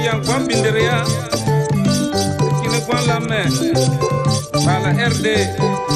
Yang Bambinderia, qui ne prend la main par la RD.